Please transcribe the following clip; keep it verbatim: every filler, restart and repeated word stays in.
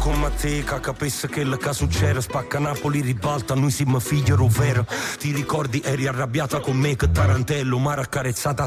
con Matteca, capesse che il caso c'era. Spacca Napoli, ribalta, noi siamo figli rovera. Ti ricordi, eri arrabbiata con me che tarantello, mare accarezzata